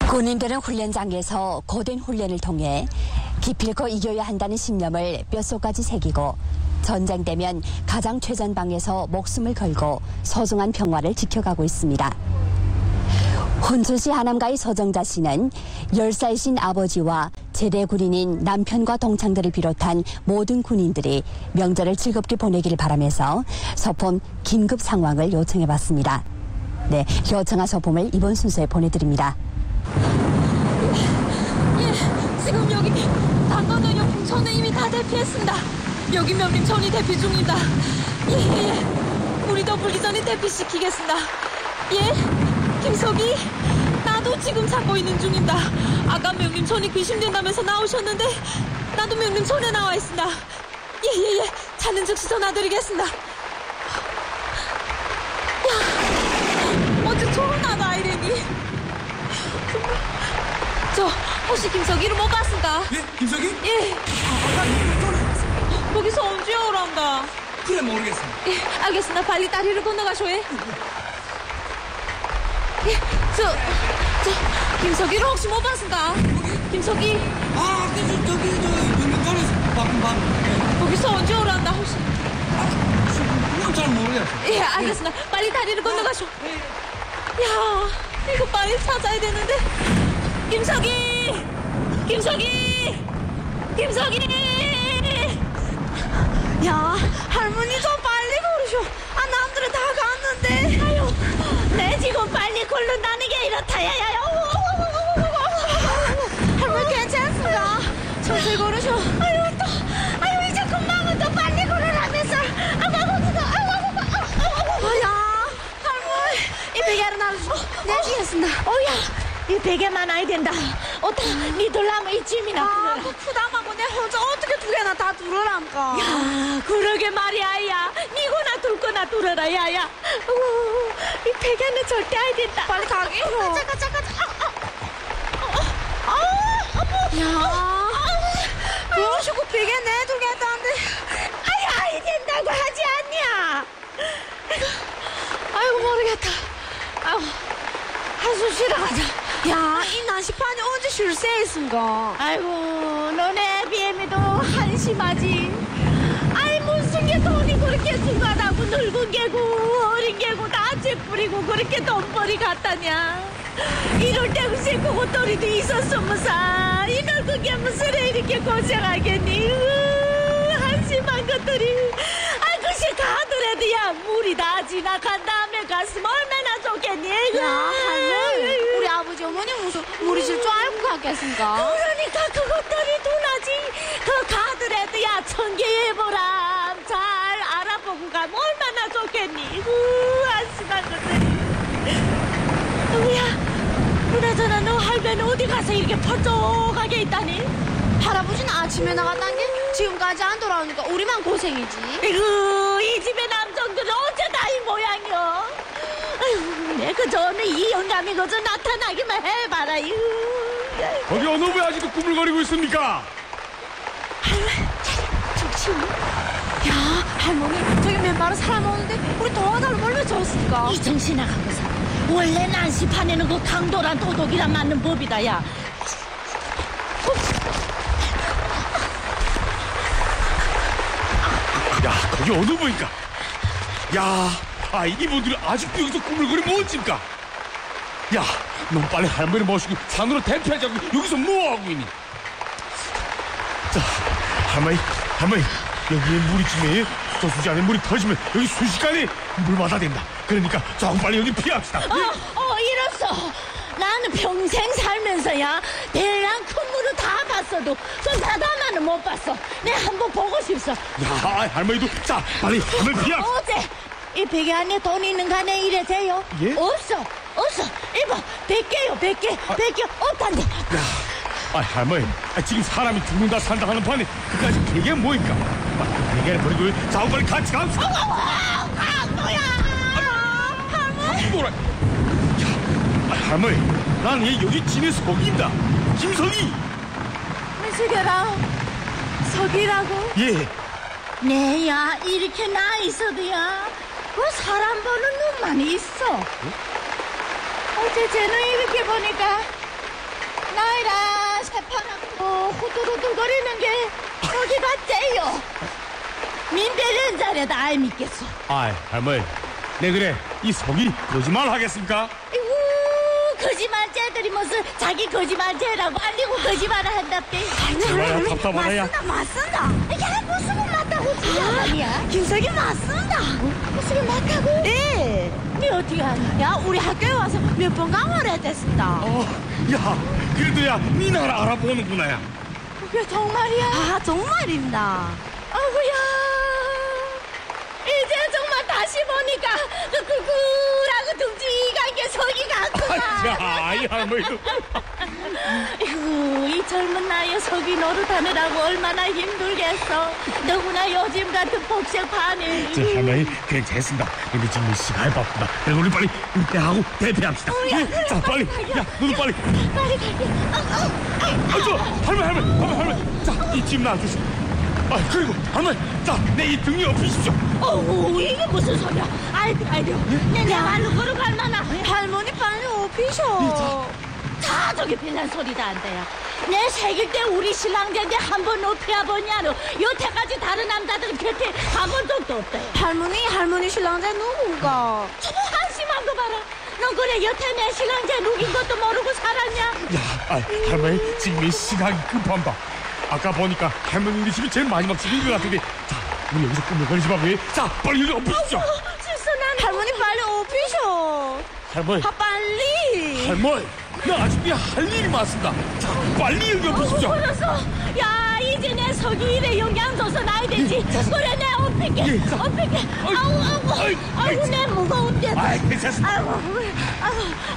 군인들은 훈련장에서 고된 훈련을 통해 기필코 이겨야 한다는 신념을 뼛속까지 새기고 전쟁되면 가장 최전방에서 목숨을 걸고 소중한 평화를 지켜가고 있습니다. 혼수시 하남가의 서정자 씨는 10살이신 아버지와 제대 군인인 남편과 동창들을 비롯한 모든 군인들이 명절을 즐겁게 보내기를 바라면서 소품 긴급 상황을 요청해봤습니다. 네, 요청한 소품을 이번 순서에 보내드립니다. 지금 여기 단건은요 풍천에 이미 다 대피했습니다. 여기 명림천이 대피 중입니다. 우리도 불기전에 대피시키겠습니다. 김석이, 나도 지금 찾고 있는 중입니다. 아까 명림천이 귀신된다면서 나오셨는데 나도 명림천에 나와 있습니다. 찾는 즉시 전화드리겠습니다. 어째 초롱나다 아이래니. 저 혹시 김석이를 못 봤습니까? 예? 김석이? 예. 아까 전화 거기서 언제 오란다? 그래 모르겠습니다. 예, 알겠습니다. 빨리 다리를 건너가쇼. 저 김석이를 혹시 못 봤습니까? 김석이 저기 영등간에서 봤 거기서 언제 오란다 혹시? 그건 잘 모르겠어요. 예, 알겠습니다. 빨리 다리를 건너가쇼. 야, 이거 빨리 찾아야 되는데. 김석이! 야, 할머니 좀 빨리 걸으쇼. 남들은 다 갔는데. 아유, 내 지금 빨리 걸른다는 게 이렇다. 야야야. 할머니 괜찮습니까? 천천히 걸으쇼. 아유, 이제 금방은 또 빨리 걸으라면서. 할머니, 이 베개를 놔주쇼. 네, 지겠습니다. 이 베개만 아야 된다. 니 들라면 이쯤이나. 부담하고 내 혼자 어떻게 두 개나 다 들으란가. 야, 그러게 말이야, 야. 니거나 둘 거나 들어라, 야야. 이 베개는 절대 안 된다. 빨리 가게. 잠깐. 야, 그러시고 베개 내두겠다는데. 아이 된다고 하지 않냐? 아이고 모르겠다. 아이고 한숨 쉬러 가자. 야, 이 난시판이 언제 쉴 새 있은가? 아이고, 너네 비엠이도 한심하지. 아이, 무슨 게 돈이 그렇게 숭하다고 늙은 개고 어린 개고 다 재뿌리고 그렇게 돈벌이 같다냐. 이럴 때 의식 고것들이도 있었으면서 이 늙은 게 무슨 애 이렇게 고생하겠니. 한심한 것들이. 그시 가더라도 야, 물이 다 지나간 다음에 갔으면 얼마나 좋겠니. 야, 할머니, 우리 아버지 어머니 무슨 물이 질 줄 알고 갔겠습니까? 그러니까 그것들이 두나지. 그 가더라도 야, 천개해보라. 잘 알아보고 가면 얼마나 좋겠니. 한심한 것들이. 야, 그나저나 너 할배는 어디 가서 이렇게 퍼쩍하게 있다니? 할아버지는 아침에 나갔다는 게 지금까지 안 돌아오니까 우리만 고생이지. 아이고, 이 집의 남정들은 어째 다 이 모양이여. 아이고, 내 그전에 이 영감이 그저 나타나기만 해봐라. 거기 어느 왜 아직도 꾸물거리고 있습니까? 야, 할머니, 저기 맨발은 사람 오는데 우리 도와달라고 왜 줬을까? 이 정신 나간 거사. 원래 난시판에는 그 강도란 도둑이란 맞는 법이다, 야. 야, 거기 어느 보니까? 야, 이분들이 아직도 여기서 꾸물거리면 어찌입니까? 야, 넌 빨리 할머니 모시고 산으로 대피하자고 여기서 뭐하고 있니? 자, 할머니, 여기에 물이 지면 저수지 안에 물이 터지면 여기 순식간에 물마다 된다. 그러니까 조금 빨리 여기 피합시다. 이랬어. 나는 평생 살면서야 대량 큰 물을 다 봤어도 그 바다만은 못 봤어. 내가 한번 보고 싶어. 야, 할머니도 자, 빨리 할머니 피합시다. 어제 이 베개 안에 돈 있는 거 안에 이래세요? 예? 없어. 이봐, 100개요, 100개. 100개 없단데. 할머니, 지금 사람이 죽는다 산다 하는 판에 그까지 베개 뭐입니까? 베개를 버리고 자고 빨리 같이 갑시다. 뭐야? 할머니. 뭐라? 야, 할머니, 나는 얘 여기 지네 석이다. 김석이. 미숙이랑 석이라고? 예. 네야, 이렇게 나 있어도야 그 사람 보는 눈만 있어. 어제 쟤는 이렇게 보니까 나이라 새파랗고 후두루두거리는 게 저기 같대요. 민대는 자네다 아이 믿겠어. 아이 할머니 내 그래 이 속이 거짓말 하겠습니까? 이고 거짓말쟁이들이 무슨 자기 거짓말쟁이라고 알리고 거짓말을 한답대. 정말 답답하다야. 맞습니다. 야 무슨 건 맞다고 진짜 아니야. 김석이 맞습니다. 무슨 건 맞다고? 네. 네 어떻게 아냐? 야, 우리 학교에 와서 몇 번 강화를 했댔습니다. 야 그래도 야니 나를 알아보는구나 야. 그게 정말이야? 아, 정말입니다. 아구야. 이제 정말 다시 보니까 그 꿀꿀하고 둥직한 게 속이 같구나. 자, 이 할머니도. 아이고, 이 젊은 나이에 속이 노릇하느라고 얼마나 힘들겠어. 너구나 요즘 같은 복잡하네. 저 할머니 괜찮습니다. 근데 지금 시간이 바쁘다. 그래서 우리 빨리 대하고 대피합시다. 예, 자 빨리. 야 너도 빨리. 빨리 갈게. 저 할머니. 자 이 짐 놔주시오. 아 그리고 할머니 자내 이 등에 엎으십시오. 어우, 이게 무슨 소리야. 아이고. 내 말로 걸어갈 만한. 할머니 빨리 오피셔. 다 저기 빌란 소리다 안 돼요. 내 새길 때 우리 신랑제인데 한 번 높이야 보냐로 여태까지 다른 남자들 곁에 가본 적도 없대요. 할머니 신랑자 누군가? 저거 한심한 거 봐라. 너 그래 여태 내 신랑제 누긴 것도 모르고 살았냐? 야 할머니 지금 이 시간이 급한다. 아까 보니까 할머니 우리 집이 제일 마지막 집인 것 같은데 자 우리 여기서 꾸물거리지 말고 자 빨리 여기 엎으십시오. 실수 나는. 할머니 빨리 오피셔. 할머니 빨리. 할머니 나 아직 할 일이 많습니다. 자 빨리 여기 엎으십시오. 그래서 야 이제 내 속이 이래 영양 줘서 나야 되지. 그래 내 엎을게. 아우 아이, 내 무거운데. 아이 괜찮습니다. 아이고